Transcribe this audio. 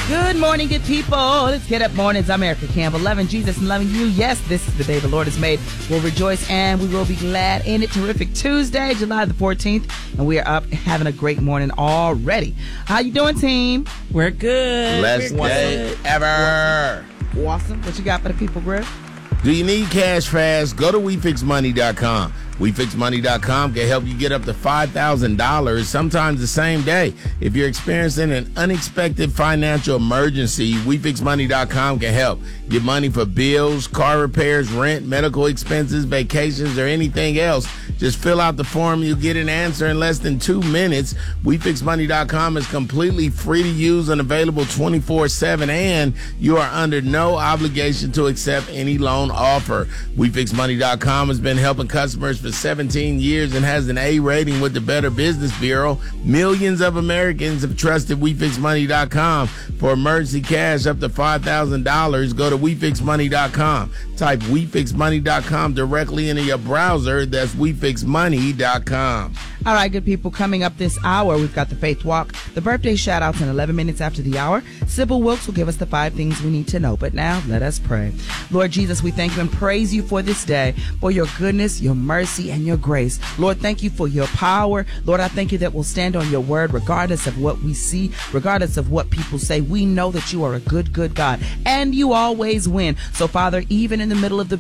Good morning, good people. Let's get up mornings. I'm Erica Campbell, loving Jesus and loving you. Yes, this is the day the Lord has made. We'll rejoice and we will be glad in it. Terrific Tuesday, July the 14th, and we are up having a great morning already. How you doing, team? We're good. Best day ever. Awesome. What you got for the people, Griff? Do you need cash fast? Go to WeFixMoney.com. WeFixMoney.com can help you get up to $5,000, sometimes the same day. If you're experiencing an unexpected financial emergency, WeFixMoney.com can help. Get money for bills, car repairs, rent, medical expenses, vacations, or anything else. Just fill out the form. You'll get an answer in less than 2 minutes. WeFixMoney.com is completely free to use and available 24/7, and you are under no obligation to accept any loan offer. WeFixMoney.com has been helping customers for 17 years and has an A rating with the Better Business Bureau. Millions of Americans have trusted WeFixMoney.com for emergency cash up to $5,000. Go to WeFixMoney.com. Type WeFixMoney.com directly into your browser. That's WeFixMoney.com. All right, good people, coming up this hour, we've got the Faith Walk, the birthday shout-outs in 11 minutes after the hour. Sybil Wilkes will give us the 5 things we need to know. But now, let us pray. Lord Jesus, we thank you and praise you for this day, for your goodness, your mercy, and your grace. Lord, thank you for your power. Lord, I thank you that we'll stand on your word regardless of what we see, regardless of what people say. We know that you are a good, good God, and you always win. So, Father, even in the middle of the